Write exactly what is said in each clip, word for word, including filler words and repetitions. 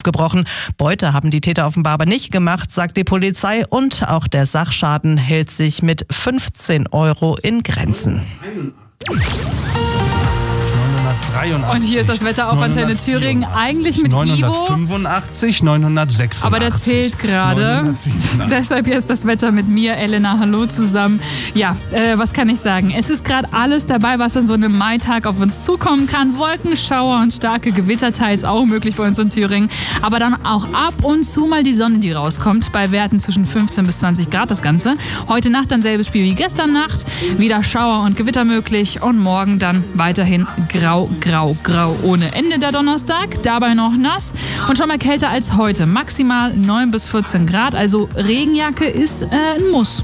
aufgebrochen. Beute haben die Täter offenbar aber nicht gemacht, sagt die Polizei. Und auch der Sachschaden hält sich mit fünfzehn Euro in Grenzen. Und hier ist das Wetter auf Antenne Thüringen, eigentlich mit Ivo. neunhundertfünfundachtzig, neunhundertsechsundachtzig. Aber der zählt gerade. Deshalb jetzt das Wetter mit mir, Elena. Hallo zusammen. Ja, äh, was kann ich sagen? Es ist gerade alles dabei, was an so einem Maitag auf uns zukommen kann. Wolkenschauer und starke Gewitter, teils auch möglich bei uns in Thüringen. Aber dann auch ab und zu mal die Sonne, die rauskommt. Bei Werten zwischen fünfzehn bis zwanzig Grad das Ganze. Heute Nacht dann selbes Spiel wie gestern Nacht. Wieder Schauer und Gewitter möglich. Und morgen dann weiterhin grau, grau, grau ohne Ende der Donnerstag. Dabei noch nass und schon mal kälter als heute. Maximal neun bis vierzehn Grad. Also Regenjacke ist äh, ein Muss.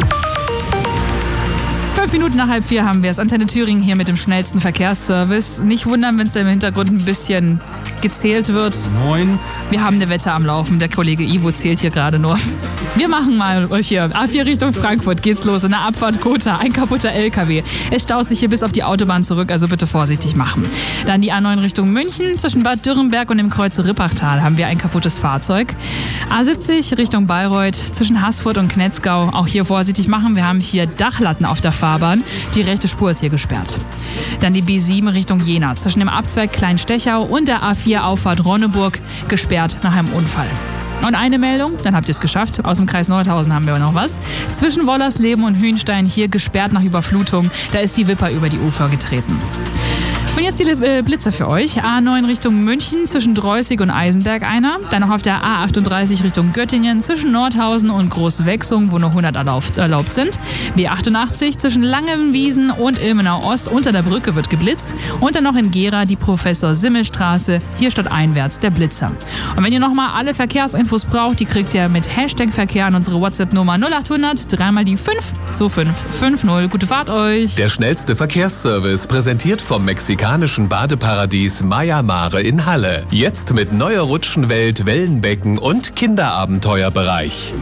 Fünf Minuten nach halb vier haben wir es. Antenne Thüringen hier mit dem schnellsten Verkehrsservice. Nicht wundern, wenn es da im Hintergrund ein bisschen gezählt wird. Neun. Wir haben eine Wette am Laufen. Der Kollege Ivo zählt hier gerade nur. Wir machen mal euch hier. A vier Richtung Frankfurt geht's los. In der Abfahrt Kota, ein kaputter L K W. Es staut sich hier bis auf die Autobahn zurück, also bitte vorsichtig machen. Dann die A neun Richtung München. Zwischen Bad Dürrenberg und dem Kreuze Rippachtal haben wir ein kaputtes Fahrzeug. A siebzig Richtung Bayreuth. Zwischen Haßfurt und Knetzgau. Auch hier vorsichtig machen. Wir haben hier Dachlatten auf der Fahrbahn. Die rechte Spur ist hier gesperrt. Dann die B sieben Richtung Jena. Zwischen dem Abzweig Kleinstechau und der A vier Auffahrt Ronneburg gesperrt nach einem Unfall. Und eine Meldung, dann habt ihr es geschafft. Aus dem Kreis Nordhausen haben wir noch was. Zwischen Wollersleben und Hühnstein hier gesperrt nach Überflutung. Da ist die Wipper über die Ufer getreten. Und jetzt die äh, Blitzer für euch. A neun Richtung München, zwischen Dreußig und Eisenberg einer. Dann noch auf der A achtunddreißig Richtung Göttingen, zwischen Nordhausen und Großwechsung, wo nur hundert erlaubt, erlaubt sind. B achtundachtzig zwischen Langenwiesen und Ilmenau Ost, unter der Brücke wird geblitzt. Und dann noch in Gera die Professor-Simmel-Straße, hier statt einwärts der Blitzer. Und wenn ihr nochmal alle Verkehrsinfos braucht, die kriegt ihr mit Hashtag Verkehr an unsere WhatsApp-Nummer null achthundert, dreimal die fünf zwei fünf fünf null. Gute Fahrt euch! Der schnellste Verkehrsservice, präsentiert vom Mexikanischen Badeparadies Maya Mare in Halle. Jetzt mit neuer Rutschenwelt, Wellenbecken und Kinderabenteuerbereich.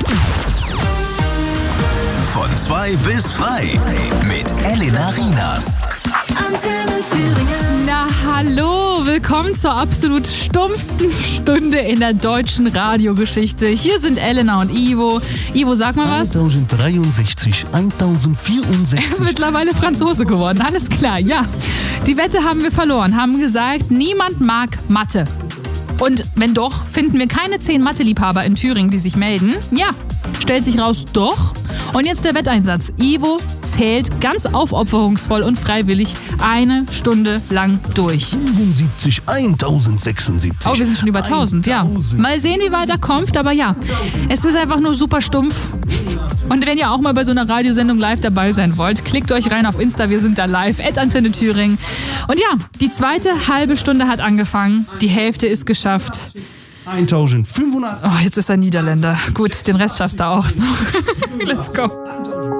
Von zwei bis frei mit Elena Rienas. Antenne Thüringen. Na hallo, willkommen zur absolut stumpfsten Stunde in der deutschen Radiogeschichte. Hier sind Elena und Ivo. Ivo, sag mal was. tausenddreiundsechzig, tausendvierundsechzig. Er ist mittlerweile Franzose geworden, alles klar, ja. Die Wette haben wir verloren, haben gesagt, niemand mag Mathe. Und wenn doch, finden wir keine zehn Mathe-Liebhaber in Thüringen, die sich melden. Ja, stellt sich raus, doch. Und jetzt der Wetteinsatz. Ivo zählt ganz aufopferungsvoll und freiwillig eine Stunde lang durch. fünfundsiebzig, tausendsechsundsiebzig. Oh, wir sind schon über tausend, ja. Mal sehen, wie weit er kommt, aber ja, es ist einfach nur super stumpf. Und wenn ihr auch mal bei so einer Radiosendung live dabei sein wollt, klickt euch rein auf Insta, wir sind da live, at Antenne Thüringen. Und ja, die zweite halbe Stunde hat angefangen, die Hälfte ist geschafft. eintausendfünfhundert. Oh, jetzt ist er Niederländer. Gut, den Rest schaffst du auch noch. Let's go.